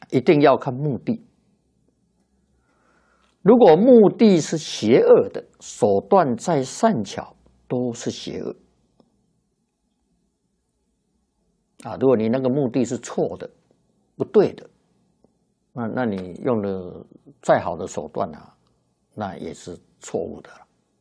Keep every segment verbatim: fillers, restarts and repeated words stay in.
一定要看目的。如果目的是邪恶的，手段再善巧都是邪恶啊！如果你那个目的是错的、不对的，那那你用了再好的手段啊，那也是错误的了。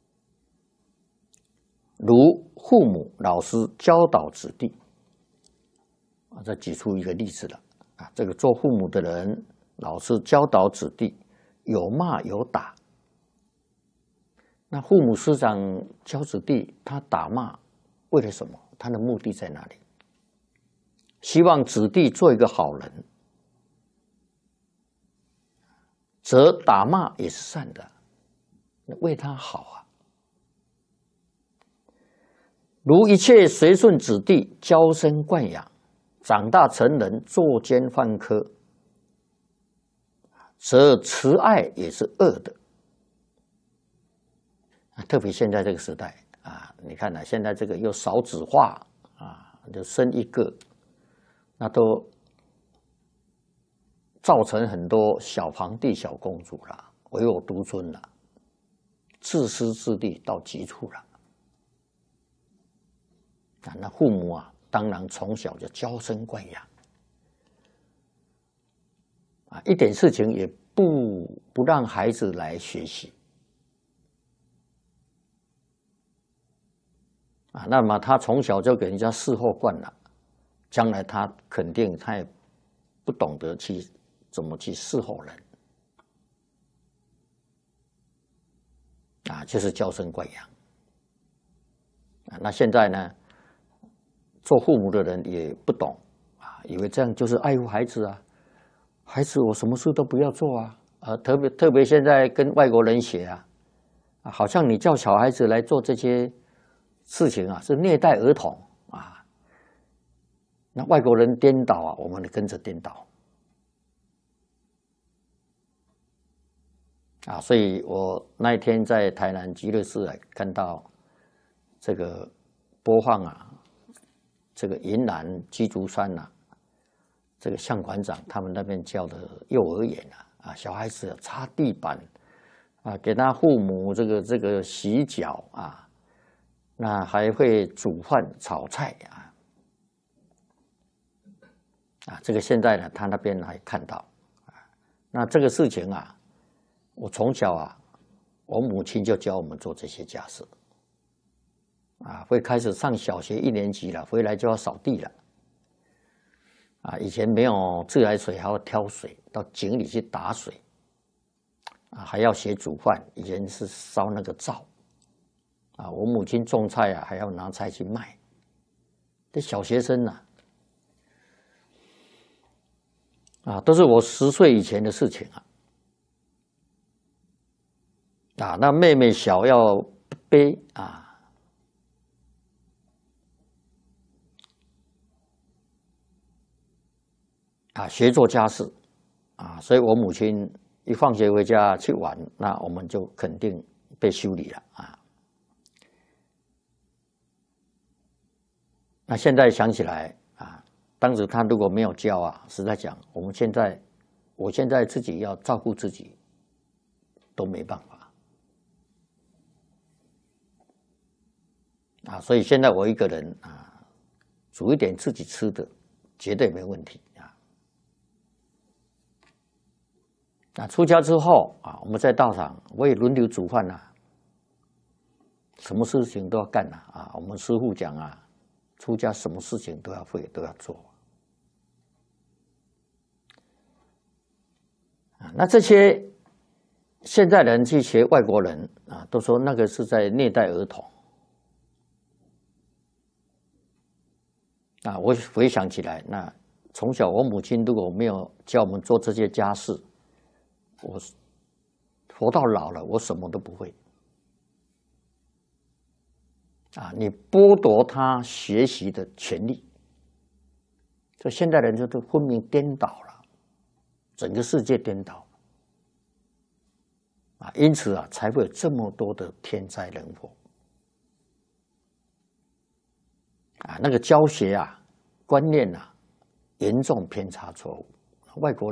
如父母、老师教导子弟啊，这举出一个例子了啊。这个做父母的人，老师教导子弟，有骂有打。那父母师长教子弟，他打骂为了什么？他的目的在哪里？希望子弟做一个好人，则打骂也是善的，为他好啊。如一切随顺子弟，娇生惯养，长大成人，作奸犯科，则慈爱也是恶的。特别现在这个时代啊，你看啊，现在这个又少子化啊，就生一个，那都造成很多小皇帝、小公主啦，唯我独尊啦，自私自利到极处了。啊，那父母啊，当然从小就娇生惯养，啊，一点事情也不不让孩子来学习，啊，那么他从小就给人家伺候惯了，将来他肯定他也不懂得去怎么去伺候人，啊，就是娇生惯养，啊，那现在呢？做父母的人也不懂啊，以为这样就是爱护孩子啊，孩子我什么事都不要做啊，啊，特别特别现在跟外国人学啊，啊，好像你叫小孩子来做这些事情啊，是虐待儿童啊。那外国人颠倒啊，我们跟着颠倒啊，所以我那一天在台南极乐寺啊，看到这个播放啊。这个云南鸡足山呐、啊，这个向馆长他们那边教的幼儿园啊，啊，小孩子擦地板啊，给他父母这个这个洗脚啊，那还会煮饭炒菜啊，啊，这个现在呢，他那边还看到啊，那这个事情啊，我从小啊，我母亲就教我们做这些家事。啊，会开始上小学一年级了，回来就要扫地了。啊，以前没有自来水，还要挑水到井里去打水。啊，还要学煮饭，以前是烧那个灶。啊，我母亲种菜啊，还要拿菜去卖。这小学生呐、啊，啊，都是我十岁以前的事情啊。啊，那妹妹小要背啊。啊，学做家事，啊，所以我母亲一放学回家去玩，那我们就肯定被修理了啊。那现在想起来啊，当时他如果没有教啊，实在讲，我们现在，我现在自己要照顾自己，都没办法啊。所以现在我一个人啊，煮一点自己吃的，绝对没问题。那出家之后啊，我们在道场我也轮流煮饭啊，什么事情都要干啊啊！我们师父讲啊，出家什么事情都要会，都要做啊。那这些现在人去学外国人啊，都说那个是在虐待儿童啊。我回想起来，那从小我母亲如果没有教我们做这些家事，我活到老了，我什么都不会啊！你剥夺他学习的权利，所以现代人就都分明颠倒了，整个世界颠倒啊！因此啊，才会有这么多的天灾人祸啊！那个教学啊、观念啊，严重偏差错误，外国。